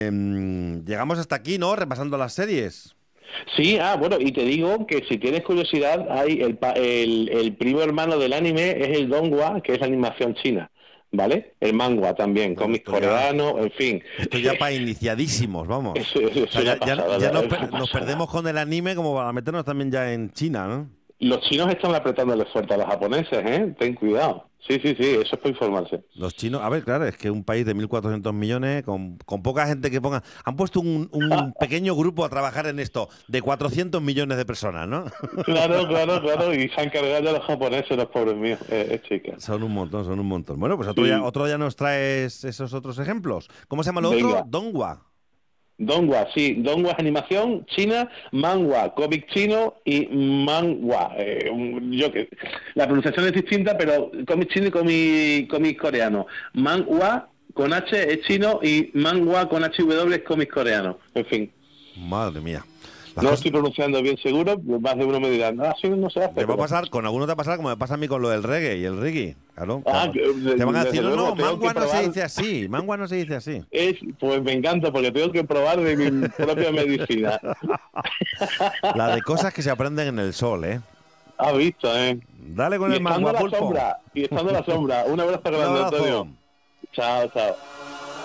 Llegamos hasta aquí, ¿no? Repasando las series. Sí, bueno, y te digo que si tienes curiosidad, hay el primo hermano del anime es el donghua, que es la animación china, ¿vale? El manhwa también, Bueno, cómics coreanos, en fin. esto ya para iniciadísimos, vamos. Eso O es sea, una ya pasada, es una nos pasada. perdemos con el anime como para meternos también ya en China, ¿no? Los chinos están apretándole fuerte a los japoneses, ¿eh? Ten cuidado. Sí, sí, sí, eso es para informarse. Los chinos, a ver, claro, es que un país de 1.400 millones, con poca gente que ponga... Han puesto un pequeño grupo a trabajar en esto, de 400 millones de personas, ¿no? Claro, claro, claro, y se han cargado ya los japoneses, los pobres míos, chicas. Son un montón, son un montón. Bueno, pues Sí, otro día nos traes esos otros ejemplos. ¿Cómo se llama lo otro? venga. Donghua. Donghua, sí, Donghua es animación china, manhwa, cómic chino y manhwa. La pronunciación es distinta, pero cómic chino y cómic coreano. Manhwa con H es chino y manhwa con HW es cómic coreano. En fin, Madre mía. Las no lo cosas... estoy pronunciando bien seguro, más de uno me dirá, no, así no se hace, Te va a pero... pasar, con alguno te va a pasar como me pasa a mí con lo del reggae y el reggae. Claro, claro. Te van a decir, desde no, luego no, tengo que mangua no se probar. dice así, mangua no se dice así. Pues me encanta porque tengo que probar de mi propia medicina. La de cosas que se aprenden en el sol, ¿eh? Has visto, ¿eh? Dale con Y el estando mangua, a la pulpo. sombra, un abrazo Un grande, abrazo. Antonio. Chao, chao.